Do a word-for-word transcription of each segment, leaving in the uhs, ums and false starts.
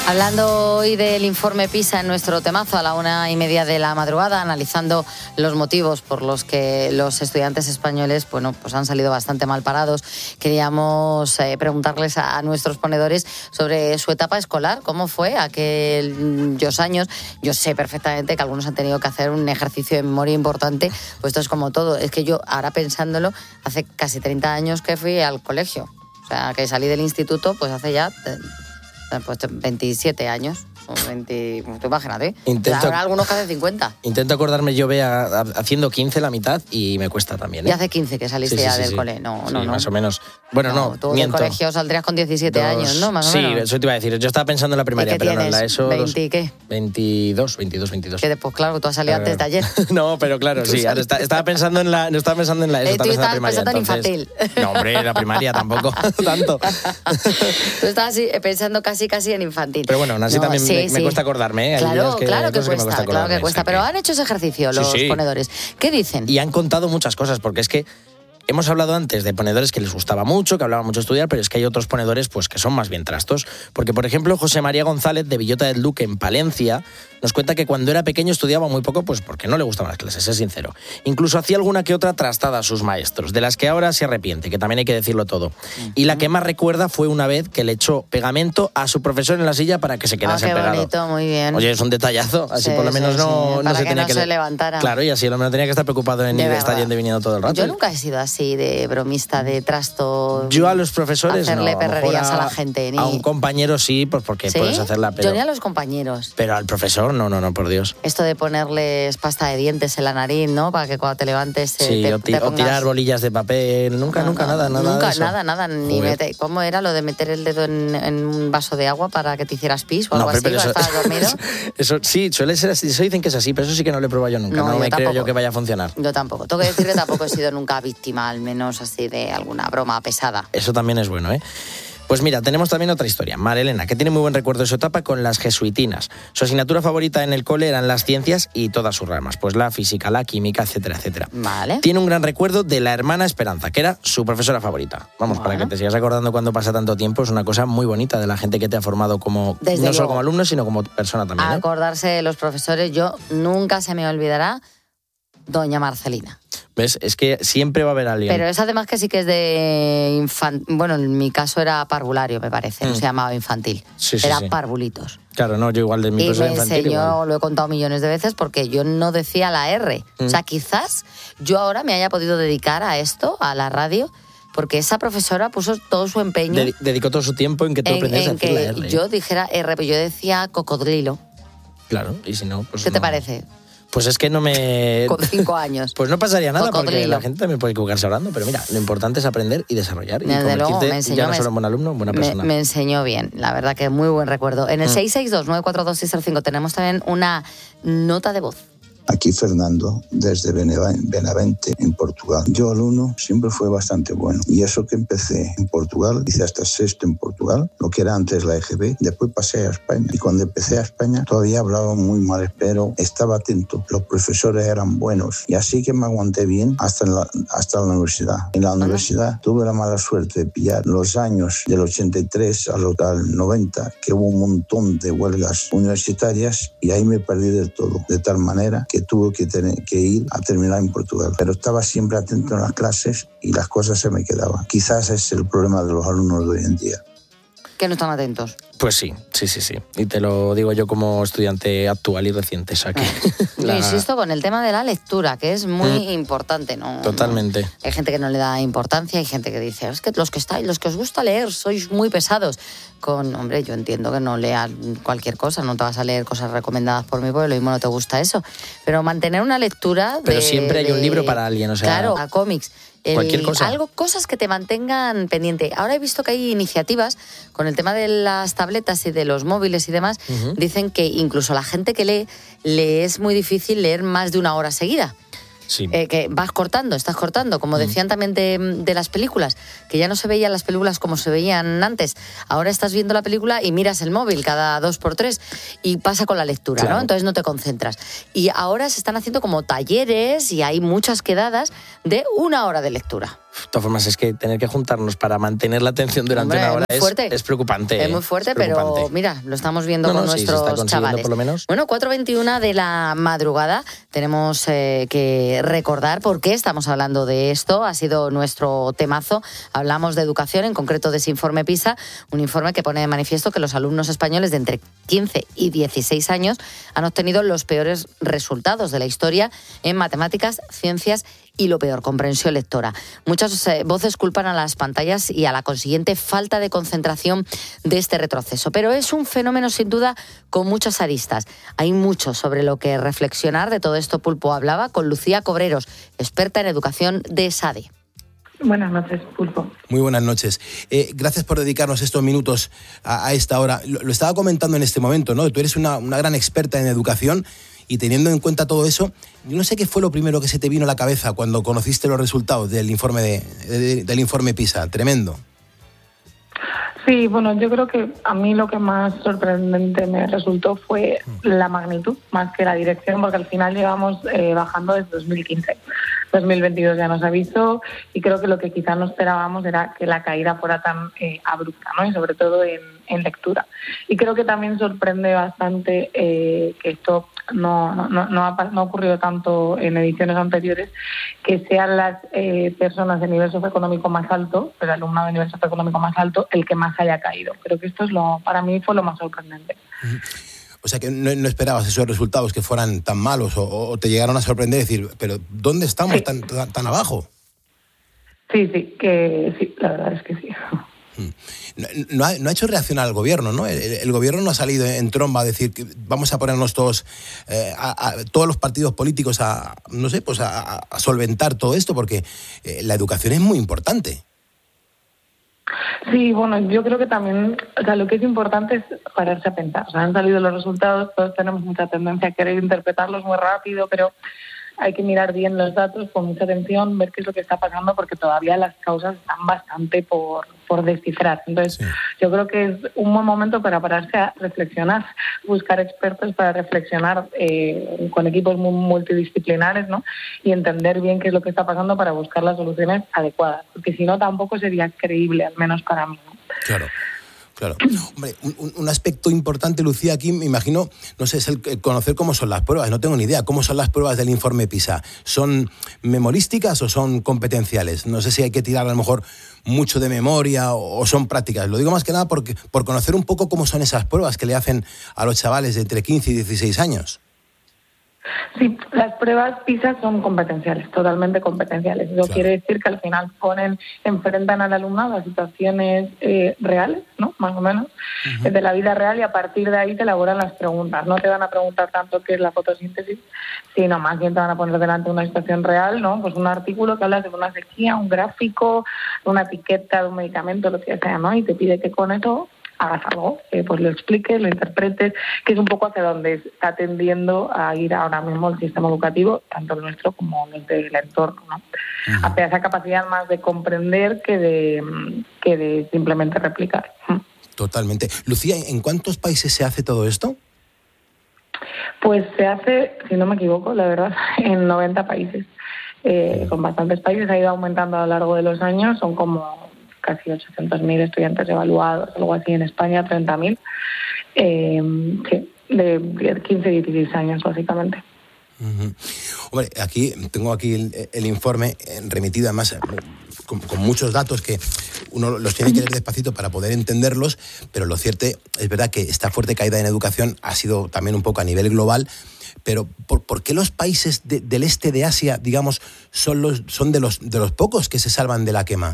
Hablando hoy del informe PISA en nuestro temazo a la una y media de la madrugada, analizando los motivos por los que los estudiantes españoles, bueno, pues han salido bastante mal parados. Queríamos eh, preguntarles a, a nuestros ponedores sobre su etapa escolar, cómo fue aquellos años. Yo sé perfectamente que algunos han tenido que hacer un ejercicio de memoria importante, pues esto es como todo. Es que yo, ahora pensándolo, hace casi treinta años que fui al colegio. O sea, que salí del instituto, pues hace ya... Pues veintisiete años, veinte, pues imagínate. Intento, habrá algunos que hacen cincuenta. Intento acordarme, yo vea haciendo quince la mitad y me cuesta también, ¿eh? Y hace quince que saliste sí, sí, ya sí, del sí. cole, no, sí, no, no. más o menos. Bueno, no, no tú miento. del colegio saldrías con diecisiete Dos, años, ¿no? Más o sí, menos. eso te iba a decir. Yo estaba pensando en la primaria, pero no, en la ESO... ¿veinte y qué? veintidós, veintidós, veintidós. Que después, claro, tú has salido antes de ayer. No, pero claro, sí. Ahora está, estaba pensando en la, no estaba pensando en la ESO, eh, estaba pensando en la primaria. Pensando entonces, en infantil. No, hombre, la primaria tampoco, tanto. Tú estabas pensando casi, casi en infantil. Pero bueno, aún así no, también sí, me, sí. me cuesta acordarme, ¿eh? Claro, que, claro que cuesta, que me claro que cuesta. Pero han hecho ese ejercicio los sí, sí. ponedores. ¿Qué dicen? Y han contado muchas cosas, porque es que hemos hablado antes de ponedores que les gustaba mucho, que hablaban mucho de estudiar, pero es que hay otros ponedores pues que son más bien trastos. Porque, por ejemplo, José María González, de Villota del Duque, en Palencia, nos cuenta que cuando era pequeño estudiaba muy poco, pues porque no le gustaban las clases, es sincero. Incluso hacía alguna que otra trastada a sus maestros, de las que ahora se arrepiente, que también hay que decirlo todo. Uh-huh. Y la que más recuerda fue una vez que le echó pegamento a su profesor en la silla para que se quedase ah, qué pegado. bonito, muy bien. Oye, es un detallazo, así sí, por lo menos sí, no, sí. no se que tenía no que... se levantara. Claro, y así el hombre no tenía que estar preocupado en ir estar yendo y viniendo todo el rato. Yo nunca he sido así de bromista, de trasto. Yo a los profesores hacerle no. perrerías a, a la gente. Ni... A un compañero sí, pues porque ¿Sí? puedes hacerla. Pero... Yo ni a los compañeros. Pero al profesor, no, no, no, por Dios. Esto de ponerles pasta de dientes en la nariz, ¿no? Para que cuando te levantes te, sí, te, o, ti, te pongas... o tirar bolillas de papel. Nunca, no, nunca, no, nada, nada. Nunca, de eso. nada, nada. Ni mete... ¿Cómo era lo de meter el dedo en, en un vaso de agua para que te hicieras pis o algo no, así? Pero eso, ¿estabas dormido? Eso sí, suele ser así. Eso dicen que es así, pero eso sí que no lo he probado yo nunca. No, no me tampoco. creo yo que vaya a funcionar. Yo tampoco. Tengo que decir que tampoco he sido nunca víctima, al menos así de alguna broma pesada. Eso también es bueno, ¿eh? Pues mira, tenemos también otra historia. Marilena, que tiene muy buen recuerdo de su etapa con las jesuitinas. Su asignatura favorita en el cole eran las ciencias y todas sus ramas, pues la física, la química, etcétera, etcétera. Vale. Tiene un gran recuerdo de la hermana Esperanza, que era su profesora favorita. Vamos, bueno. para que te sigas acordando cuando pasa tanto tiempo, es una cosa muy bonita de la gente que te ha formado como Desde no luego. solo como alumno, sino como persona también. ¿eh? Acordarse de los profesores, yo nunca se me olvidará doña Marcelina. ¿Ves? Es que siempre va a haber alguien. Pero es además que sí que es de infantil. Bueno, en mi caso era parvulario, me parece. Mm. No se llamaba infantil. Sí, sí, era sí. parvulitos. Claro, no, yo igual de mi profesor infantil. Y me enseñó, igual. lo he contado millones de veces, porque yo no decía la R. Mm. O sea, quizás yo ahora me haya podido dedicar a esto, a la radio, porque esa profesora puso todo su empeño. Ded- dedicó todo su tiempo en que tú aprendieras a decir la R. Yo dijera R, pero yo decía cocodrilo. Claro, y si no, pues ¿Qué no. te parece? Pues es que no me... Con cinco años. Pues no pasaría nada, Cocodrilo. Porque la gente me puede equivocarse hablando, pero mira, lo importante es aprender y desarrollar. Desde y convertirte luego, me enseñó, ya no solo en buen alumno, en buena persona. Me, me enseñó bien, la verdad que muy buen recuerdo. En el mm. seis seis dos, nueve cuatro dos, seis cero cinco tenemos también una nota de voz. Aquí Fernando, desde Benavente, en Portugal. Yo alumno siempre fue bastante bueno. Y eso que empecé en Portugal, hice hasta sexto en Portugal, lo que era antes la E G B, después pasé a España. Y cuando empecé a España todavía hablaba muy mal, pero estaba atento. Los profesores eran buenos. Y así que me aguanté bien hasta la, hasta la universidad. En la universidad uh-huh. tuve la mala suerte de pillar los años del ochenta y tres al, al noventa, que hubo un montón de huelgas universitarias y ahí me perdí del todo. De tal manera que tuve que, tener, que ir a terminar en Portugal. Pero estaba siempre atento en las clases y las cosas se me quedaban. Quizás es el problema de los alumnos de hoy en día. Que no están atentos. Pues sí, sí, sí, sí. Y te lo digo yo como estudiante actual y reciente. O sea que la... Yo insisto con el tema de la lectura, que es muy mm. importante, ¿no? Totalmente. No. Hay gente que no le da importancia, hay gente que dice, es que los que estáis, los que os gusta leer, sois muy pesados. Con, hombre, yo entiendo que no leas cualquier cosa, no te vas a leer cosas recomendadas por mí, porque lo mismo no te gusta eso. Pero mantener una lectura de... Pero siempre hay de, un libro para alguien, o sea... Claro, a cómics. El, cualquier cosa. Algo, cosas que te mantengan pendiente. Ahora he visto que hay iniciativas con el tema de las tabletas y de los móviles y demás. Uh-huh. Dicen que incluso la gente que lee, le es muy difícil leer más de una hora seguida. Sí. Eh, que vas cortando, estás cortando, como decían también de, de las películas, que ya no se veían las películas como se veían antes. Ahora estás viendo la película y miras el móvil cada dos por tres y pasa con la lectura, Claro. ¿no? Entonces no te concentras. Y ahora se están haciendo como talleres y hay muchas quedadas de una hora de lectura. De todas formas, es que tener que juntarnos para mantener la atención durante Hombre, una hora es, muy es, fuerte. es preocupante. Es muy ¿eh? fuerte, Es preocupante. pero mira, lo estamos viendo No, con no, sí, se está nuestros consiguiendo chavales. por lo menos. Bueno, cuatro veintiuno de la madrugada, tenemos eh, que recordar por qué estamos hablando de esto. Ha sido nuestro temazo. Hablamos de educación, en concreto de ese informe PISA, un informe que pone de manifiesto que los alumnos españoles de entre quince y dieciséis años han obtenido los peores resultados de la historia en matemáticas, ciencias y lo peor, comprensión lectora. Muchas eh, voces culpan a las pantallas y a la consiguiente falta de concentración de este retroceso. Pero es un fenómeno sin duda con muchas aristas. Hay mucho sobre lo que reflexionar. De todo esto Pulpo hablaba con Lucía Cobreros, experta en educación de SADE. Buenas noches, Pulpo. Muy buenas noches. Eh, gracias por dedicarnos estos minutos a, a esta hora. Lo, lo estaba comentando en este momento, ¿no? Tú eres una, una gran experta en educación y teniendo en cuenta todo eso, yo no sé qué fue lo primero que se te vino a la cabeza cuando conociste los resultados del informe, de, de, del informe PISA. Tremendo. Sí, bueno, yo creo que a mí lo que más sorprendente me resultó fue la magnitud, más que la dirección, porque al final llevamos eh, bajando desde dos mil quince. dos mil veintidós ya nos avisó y creo que lo que quizás no esperábamos era que la caída fuera tan eh, abrupta, ¿no? Y sobre todo en, en lectura. Y creo que también sorprende bastante eh, que esto no, no, no, ha, no ha ocurrido tanto en ediciones anteriores, que sean las eh, personas de nivel socioeconómico más alto, el alumnado de nivel socioeconómico más alto, el que más haya caído. Creo que esto es lo, para mí fue lo más sorprendente. O sea, que no, no esperabas esos resultados que fueran tan malos o, o te llegaron a sorprender y decir, pero ¿dónde estamos sí. tan, tan, tan abajo? Sí, sí, que sí, la verdad es que sí. No, no, ha, no ha hecho reaccionar al gobierno, ¿no? El, el gobierno no ha salido en tromba a decir que vamos a ponernos todos, eh, a, a, todos los partidos políticos a, no sé, pues a, a solventar todo esto, porque eh, la educación es muy importante. Sí, bueno, yo creo que también, o sea, lo que es importante es pararse a pensar. O sea, han salido los resultados, todos tenemos mucha tendencia a querer interpretarlos muy rápido, pero hay que mirar bien los datos con mucha atención, ver qué es lo que está pasando, porque todavía las causas están bastante por, por descifrar. Entonces, sí. Yo creo que es un buen momento para pararse a reflexionar, buscar expertos para reflexionar eh, con equipos muy multidisciplinares, ¿no? Y entender bien qué es lo que está pasando para buscar las soluciones adecuadas, porque si no tampoco sería creíble, al menos para mí, ¿no? Claro. Claro. Hombre, un, un aspecto importante, Lucía, aquí me imagino, no sé, es el, el conocer cómo son las pruebas. No tengo ni idea. ¿Cómo son las pruebas del informe PISA? ¿Son memorísticas o son competenciales? No sé si hay que tirar a lo mejor mucho de memoria o, o son prácticas. Lo digo más que nada porque, por conocer un poco cómo son esas pruebas que le hacen a los chavales de entre quince y dieciséis años. Sí, las pruebas PISA son competenciales, totalmente competenciales. Eso claro. Quiere decir que al final ponen, enfrentan al alumnado a situaciones eh, reales, ¿no? Más o menos, uh-huh. de la vida real, y a partir de ahí te elaboran las preguntas. No te van a preguntar tanto qué es la fotosíntesis, sino más bien te van a poner delante una situación real, ¿no? Pues un artículo que habla de una sequía, un gráfico, una etiqueta de un medicamento, lo que sea, ¿no? Y te pide que con eso hagas algo, eh, pues lo expliques, lo interpretes, que es un poco hacia donde está tendiendo a ir ahora mismo el sistema educativo, tanto el nuestro como el del entorno, ¿no? Uh-huh. Hacia esa capacidad más de comprender que de, que de simplemente replicar. Totalmente. Lucía, ¿en cuántos países se hace todo esto? Pues se hace, si no me equivoco, la verdad, en noventa países. Eh, con bastantes países, ha ido aumentando a lo largo de los años, son como casi ochocientos mil estudiantes evaluados, algo así. En España treinta mil, eh, sí, de quince a dieciséis años básicamente. Uh-huh. Hombre, aquí tengo aquí el, el informe remitido además con, con muchos datos que uno los tiene que leer despacito para poder entenderlos, pero lo cierto es verdad que esta fuerte caída en educación ha sido también un poco a nivel global. Pero ¿por, por qué los países de, del este de Asia, digamos, son los son de los de los pocos que se salvan de la quema?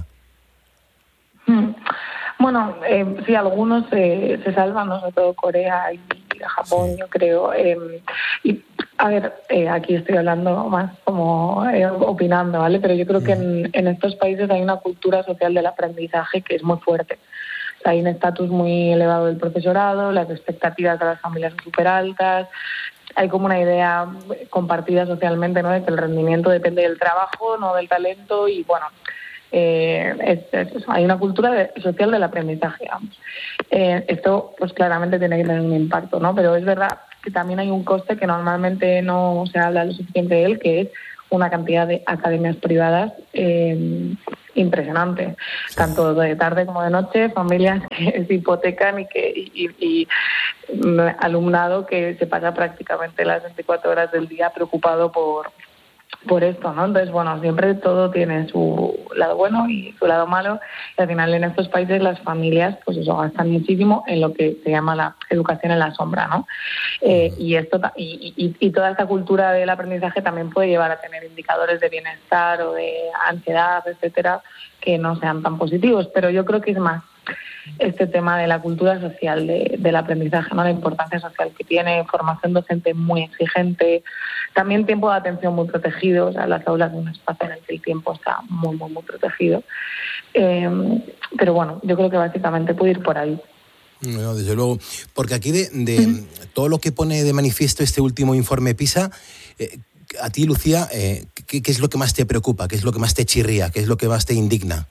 Bueno, eh, sí, algunos eh, se salvan, ¿no? Sobre todo Corea y Japón, sí. Yo creo. Eh, y, a ver, eh, aquí estoy hablando más como eh, opinando, ¿vale? Pero yo creo que en, en estos países hay una cultura social del aprendizaje que es muy fuerte. O sea, hay un estatus muy elevado del profesorado, las expectativas de las familias son súper altas. hay como una idea compartida socialmente, ¿no?, de que el rendimiento depende del trabajo, no del talento, y bueno, eh, es, es, hay una cultura de, social del aprendizaje, digamos. Eh, esto pues claramente tiene que tener un impacto, ¿no? Pero es verdad que también hay un coste que normalmente no se habla lo suficiente de él, que es una cantidad de academias privadas eh, impresionante, tanto de tarde como de noche, familias que se hipotecan y que y, y, y alumnado que se pasa prácticamente las veinticuatro horas del día preocupado por por esto, ¿no? Entonces, bueno, siempre todo tiene su lado bueno y su lado malo, y al final en estos países las familias, pues eso, gastan muchísimo en lo que se llama la educación en la sombra, ¿no? Eh, y esto y, y, y toda esta cultura del aprendizaje también puede llevar a tener indicadores de bienestar o de ansiedad, etcétera, que no sean tan positivos, pero yo creo que es más este tema de la cultura social de, del aprendizaje, ¿no?, la importancia social que tiene, formación docente muy exigente, también tiempo de atención muy protegido, o sea, las aulas de un espacio en el que el tiempo está muy, muy, muy protegido. Eh, pero bueno, yo creo que básicamente puede ir por ahí. No, desde luego, porque aquí de, de mm. todo lo que pone de manifiesto este último informe PISA, eh, a ti, Lucía, eh, ¿qué, ¿qué es lo que más te preocupa? ¿Qué es lo que más te chirría? ¿Qué es lo que más te indigna?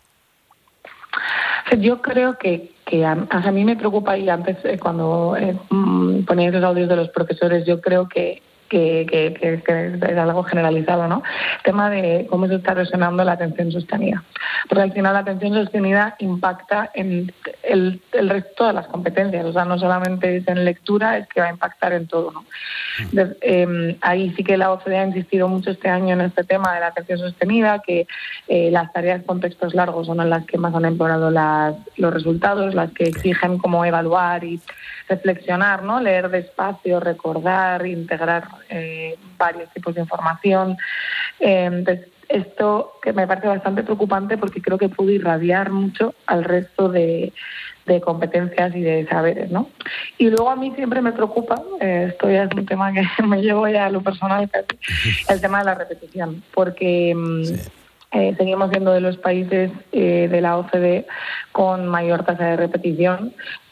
Yo creo que, que a, a mí me preocupa, y antes eh, cuando eh, ponía esos audios de los profesores, yo creo que, que, que, que, que es algo generalizado, ¿no? El tema de cómo se está resonando la atención sostenida. Porque al final la atención sostenida impacta en el, el resto de todas las competencias, o sea, no solamente es en lectura, es que va a impactar en todo, ¿no? Entonces, eh, ahí sí que la O C D E ha insistido mucho este año en este tema de la atención sostenida, que eh, las tareas con textos largos son las que más han empeorado las, los resultados, las que exigen como evaluar y reflexionar, ¿no? Leer despacio, recordar, integrar eh, varios tipos de información. Eh, entonces, esto que me parece bastante preocupante porque creo que puede irradiar mucho al resto de, de competencias y de saberes, ¿no? Y luego a mí siempre me preocupa, eh, esto ya es un tema que me llevo ya a lo personal casi, el tema de la repetición, porque sí. eh, seguimos siendo de los países eh, de la O C D E con mayor tasa de repetición,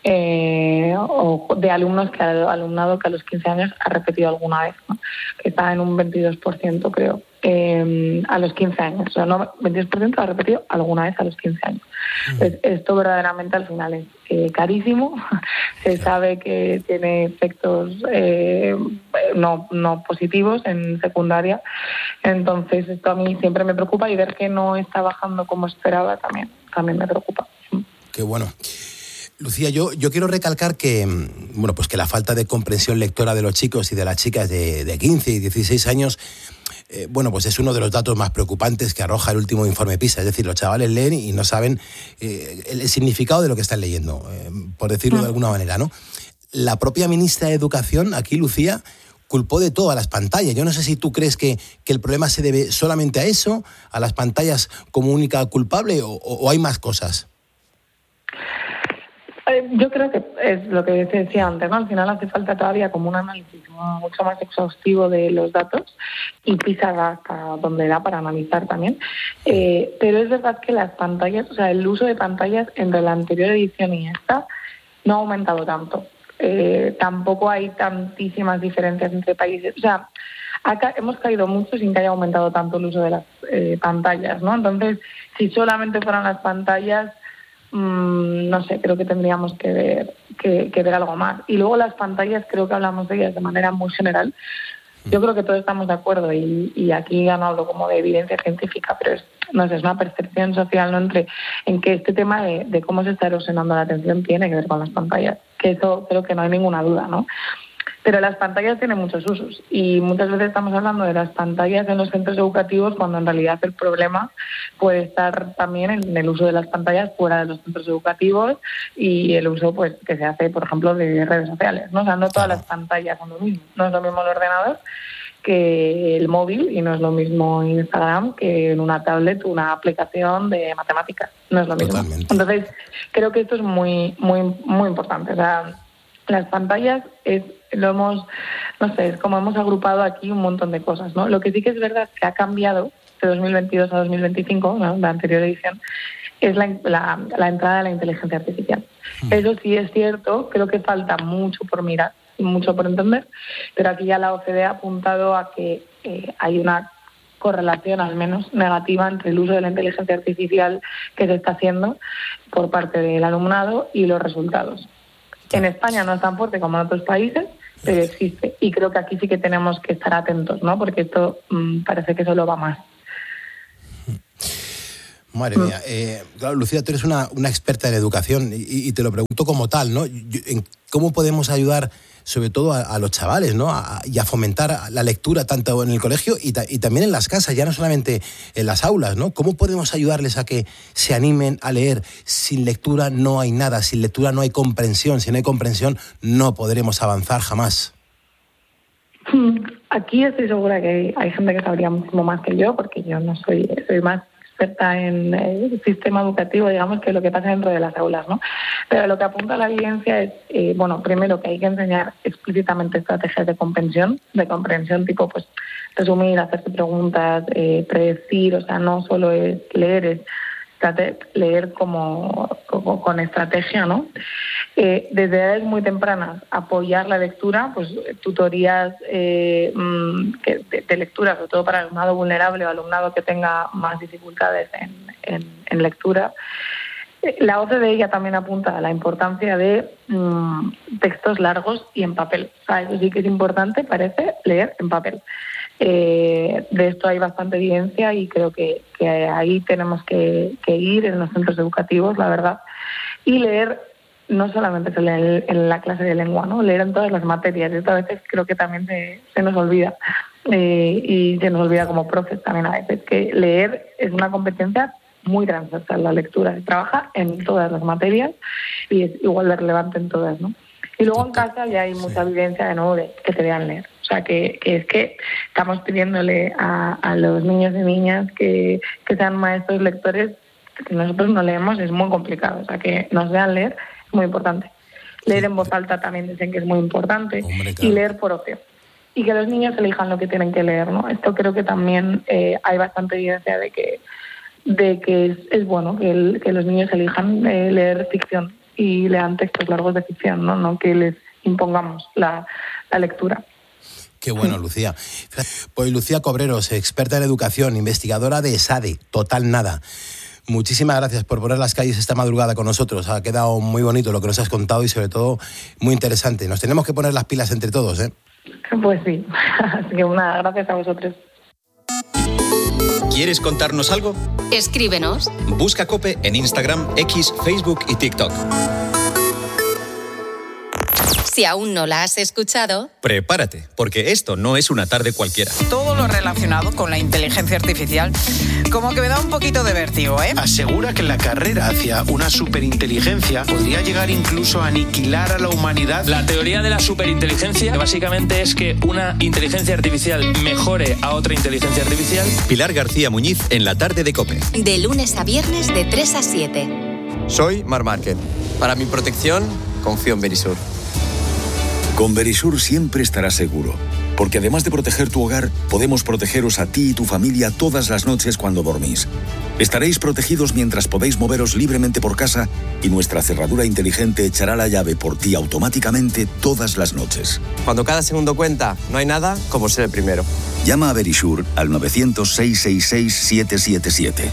eh, o de alumnos que alumnado que a los quince años ha repetido alguna vez, ¿no? Que está en un veintidós por ciento, creo. Eh, a los quince años, o sea, no, veintidós por ciento ha repetido alguna vez a los quince años. Entonces, esto verdaderamente al final es eh, carísimo, se sabe que tiene efectos eh, no, no positivos en secundaria, entonces esto a mí siempre me preocupa, y ver que no está bajando como esperaba también, también me preocupa. Qué bueno. Lucía, yo, yo quiero recalcar que, bueno, pues que la falta de comprensión lectora de los chicos y de las chicas de, de quince y dieciséis años, eh, bueno, pues es uno de los datos más preocupantes que arroja el último informe PISA. Es decir, los chavales leen y no saben eh, el, el significado de lo que están leyendo, eh, por decirlo de alguna manera, ¿no? La propia ministra de Educación, aquí, Lucía, culpó de todo a las pantallas. Yo no sé si tú crees que, que el problema se debe solamente a eso, a las pantallas como única culpable, o, o hay más cosas. Yo creo que es lo que se decía antes, ¿no? Al final hace falta todavía como un análisis mucho más exhaustivo de los datos, y PISA da hasta donde da para analizar también. Eh, pero es verdad que las pantallas, o sea, el uso de pantallas entre la anterior edición y esta no ha aumentado tanto. Eh, tampoco hay tantísimas diferencias entre países. O sea, acá hemos caído mucho sin que haya aumentado tanto el uso de las eh, pantallas, ¿no? Entonces, si solamente fueran las pantallas, no sé, creo que tendríamos que ver que, que ver algo más. Y luego las pantallas, creo que hablamos de ellas de manera muy general. Yo creo que todos estamos de acuerdo, y, y aquí ya no hablo como de evidencia científica, pero es, no sé, es una percepción social, ¿no?, entre en que este tema de, de cómo se está erosionando la atención tiene que ver con las pantallas, que eso creo que no hay ninguna duda, ¿no? Pero las pantallas tienen muchos usos, y muchas veces estamos hablando de las pantallas en los centros educativos cuando en realidad el problema puede estar también en el uso de las pantallas fuera de los centros educativos, y el uso pues que se hace, por ejemplo, de redes sociales, ¿no? O sea, no todas las pantallas son lo mismo. No es lo mismo el ordenador que el móvil, y no es lo mismo Instagram que en una tablet una aplicación de matemáticas. No es lo mismo. Totalmente. Entonces, creo que esto es muy, muy, muy importante. O sea, las pantallas es lo hemos, no sé, es como hemos agrupado aquí un montón de cosas, ¿no? Lo que sí que es verdad que ha cambiado de dos mil veintidós a dos mil veinticinco, ¿no?, la anterior edición, es la, la, la entrada de la inteligencia artificial. Mm. Eso sí es cierto, creo que falta mucho por mirar, y mucho por entender, pero aquí ya la O C D E ha apuntado a que eh, hay una correlación al menos negativa entre el uso de la inteligencia artificial que se está haciendo por parte del alumnado y los resultados. En España no es tan fuerte como en otros países, pero existe. Y creo que aquí sí que tenemos que estar atentos, ¿no? Porque esto mmm, parece que solo va más. Madre mía. Eh, claro, Lucía, tú eres una, una experta en educación y, y te lo pregunto como tal, ¿no? Yo, en ¿Cómo podemos ayudar sobre todo a, a los chavales, ¿no? A, y a fomentar la lectura tanto en el colegio y, ta, y también en las casas, ya no solamente en las aulas, ¿no? ¿Cómo podemos ayudarles a que se animen a leer? Sin lectura no hay nada, sin lectura no hay comprensión, si no hay comprensión no podremos avanzar jamás. Aquí estoy segura que hay, hay gente que sabría muchísimo más que yo, porque yo no soy, soy más experta en el sistema educativo, digamos, que lo que pasa dentro de las aulas, ¿no? Pero lo que apunta la evidencia es, eh, bueno, primero que hay que enseñar explícitamente estrategias de comprensión, de comprensión tipo, pues, resumir, hacerse preguntas, eh, predecir, o sea, no solo es leer, es leer como, como con estrategia, ¿no? Eh, desde edades muy tempranas, apoyar la lectura, pues tutorías eh, de, de lectura, sobre todo para alumnado vulnerable o alumnado que tenga más dificultades en, en, en lectura. La O C D E ya también apunta a la importancia de mmm, textos largos y en papel. O sea, eso sí que es importante, parece, leer en papel. Eh, de esto hay bastante evidencia y creo que, que ahí tenemos que, que ir en los centros educativos, la verdad. Y leer no solamente se lee en la clase de lengua, ¿no? Leer en todas las materias. Esto a veces creo que también se, se nos olvida. Eh, y se nos olvida como profes también a veces, que leer es una competencia muy transversal. La lectura se trabaja en todas las materias y es igual de relevante en todas, ¿no? Y luego en casa ya hay mucha evidencia de nuevo de que se vean leer. O sea, que, que es que estamos pidiéndole a, a los niños y niñas que, que sean maestros lectores, que nosotros no leemos, es muy complicado. O sea, que nos vean leer es muy importante. Leer en voz alta también dicen que es muy importante. Hombre, claro. Y leer por ocio. Y que los niños elijan lo que tienen que leer, ¿no? Esto creo que también eh, hay bastante evidencia de que, de que es, es bueno que, el, que los niños elijan eh, leer ficción y lean textos largos de ficción, ¿no? No que les impongamos la, la lectura. Qué bueno, Lucía. Pues Lucía Cobreros, experta en educación, investigadora de ESADE, Total Nada. Muchísimas gracias por poner las calles esta madrugada con nosotros. Ha quedado muy bonito lo que nos has contado y sobre todo muy interesante. Nos tenemos que poner las pilas entre todos, ¿eh? Pues sí. Así que una gracias a vosotros. ¿Quieres contarnos algo? Escríbenos. Busca COPE en Instagram, X, Facebook y TikTok. Si aún no la has escuchado, prepárate, porque esto no es una tarde cualquiera. Todo lo relacionado con la inteligencia artificial como que me da un poquito de vértigo, ¿eh? Asegura que la carrera hacia una superinteligencia podría llegar incluso a aniquilar a la humanidad. La teoría de la superinteligencia básicamente es que una inteligencia artificial mejore a otra inteligencia artificial. Pilar García Muñiz en la tarde de COPE. De lunes a viernes de tres a siete. Soy Mar Márquez. Para mi protección, confío en Verisur. Con Verisur siempre estarás seguro, porque además de proteger tu hogar, podemos protegeros a ti y tu familia todas las noches cuando dormís. Estaréis protegidos mientras podéis moveros libremente por casa y nuestra cerradura inteligente echará la llave por ti automáticamente todas las noches. Cuando cada segundo cuenta, no hay nada como ser el primero. Llama a Verisur al nueve cero cero, seis seis seis, siete siete siete.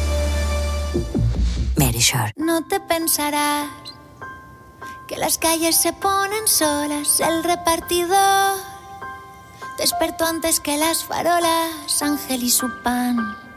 Verisur. No te pensarás que las calles se ponen solas, el repartidor despertó antes que las farolas, Ángel y su pan.